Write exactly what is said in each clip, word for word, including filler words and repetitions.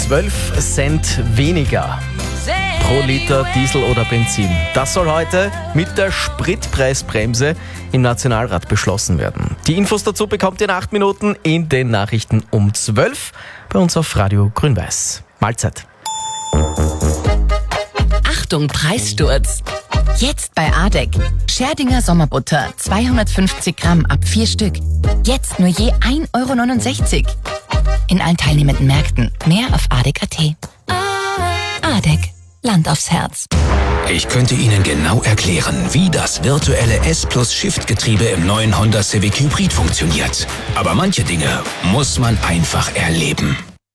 zwölf Cent weniger pro Liter Diesel oder Benzin. Das soll heute mit der Spritpreisbremse im Nationalrat beschlossen werden. Die Infos dazu bekommt ihr in acht Minuten in den Nachrichten um zwölf bei uns auf Radio Grün-Weiß. Mahlzeit. Achtung, Preissturz! Jetzt bei Adek. Scherdinger Sommerbutter zweihundertfünfzig Gramm ab vier Stück. Jetzt nur je ein Euro neunundsechzig. In allen teilnehmenden Märkten. Mehr auf adek punkt at. Adek. Land aufs Herz. Ich könnte Ihnen genau erklären, wie das virtuelle S-Plus-Shift-Getriebe im neuen Honda Civic Hybrid funktioniert. Aber manche Dinge muss man einfach erleben.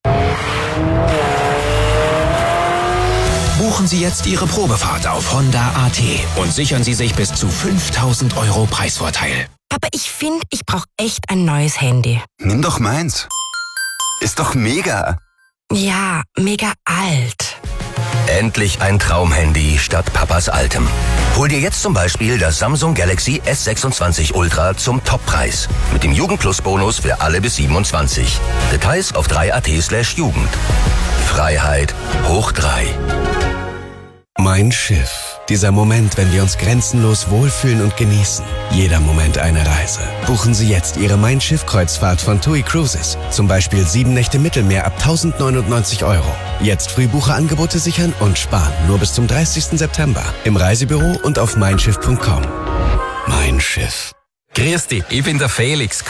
Buchen Sie jetzt Ihre Probefahrt auf Honda punkt at und sichern Sie sich bis zu fünftausend Euro Preisvorteil. Aber ich finde, ich brauche echt ein neues Handy. Nimm doch meins. Ist doch mega. Ja, mega alt. Endlich ein Traumhandy statt Papas altem. Hol dir jetzt zum Beispiel das Samsung Galaxy S sechsundzwanzig Ultra zum Toppreis. Mit dem Jugend-Plus-Bonus für alle bis siebenundzwanzig. Details auf drei punkt at slash Jugend. Freiheit hoch drei. Mein Schiff. Dieser Moment, wenn wir uns grenzenlos wohlfühlen und genießen. Jeder Moment eine Reise. Buchen Sie jetzt Ihre Mein Schiff-Kreuzfahrt von TUI Cruises. Zum Beispiel sieben Nächte Mittelmeer ab tausendneunundneunzig Euro. Jetzt Frühbucherangebote sichern und sparen. Nur bis zum dreißigsten September. Im Reisebüro und auf mein schiff punkt com. Mein Schiff. Grüß dich, ich bin der Felix,